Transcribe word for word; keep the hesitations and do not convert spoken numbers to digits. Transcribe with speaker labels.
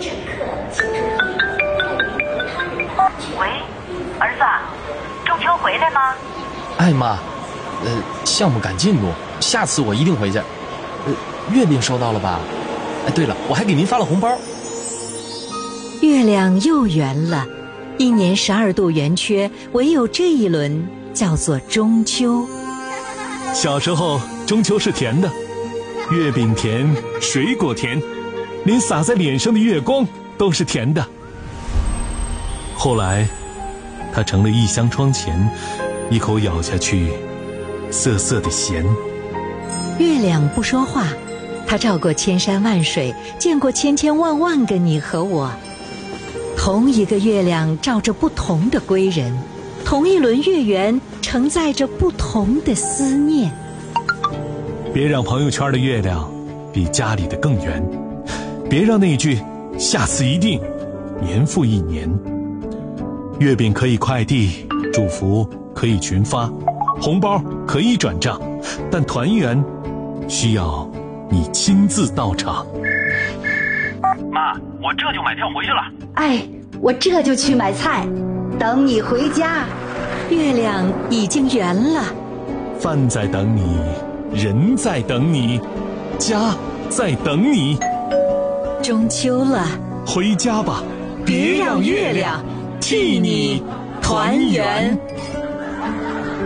Speaker 1: 喂，儿子，中秋回来吗？
Speaker 2: 哎妈，呃，项目赶进度，下次我一定回去。呃，月饼收到了吧？哎，对了，我还给您发了红包。
Speaker 3: 月亮又圆了，一年十二度圆缺，唯有这一轮叫做中秋。
Speaker 4: 小时候，中秋是甜的，月饼甜，水果甜，连洒在脸上的月光都是甜的。后来，它成了一箱窗前，一口咬下去，涩涩的咸。
Speaker 3: 月亮不说话，它照过千山万水，见过千千万万个你和我。同一个月亮照着不同的归人，同一轮月圆承载着不同的思念。
Speaker 4: 别让朋友圈的月亮比家里的更圆，别让那句下次一定年复一年。月饼可以快递，祝福可以群发，红包可以转账，但团圆需要你亲自到场。
Speaker 5: 妈，我这就买票回去了。
Speaker 6: 哎，我这就去买菜，等你回家。
Speaker 3: 月亮已经圆了，
Speaker 4: 饭在等你，人在等你，家在等你。
Speaker 3: 中秋了，
Speaker 4: 回家吧，别让月亮替你团圆。